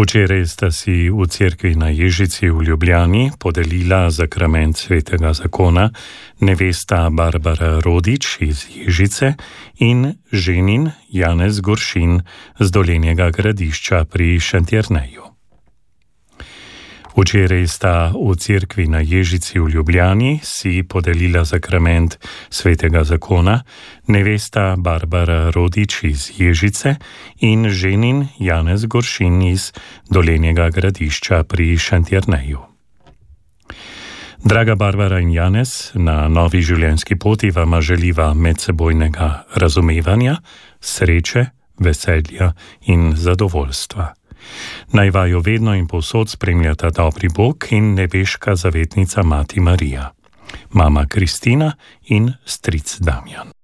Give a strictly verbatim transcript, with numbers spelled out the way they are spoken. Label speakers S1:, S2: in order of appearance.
S1: Včeraj sta si v cerkvi na Ježici v Ljubljani podelila zakrament svetega zakona nevesta Barbara Rodič iz Ježice in ženin Janez Goršin z Dolenjega Gradišča pri Šentjerneju. Včeraj sta v cerkvi na Ježici v Ljubljani si podelila zakrament svetega zakona nevesta Barbara Rodič iz Ježice in ženin Janez Goršin iz Dolenjega Gradišča pri Šentjerneju. Draga Barbara in Janez, na novi življenjski poti vama želiva medsebojnega razumevanja, sreče, veselja in zadovoljstva. Naj vaju vedno in povsod spremljata dobri Bog in nebeška zavetnica Mati Marija, mama Kristina in stric Damjan.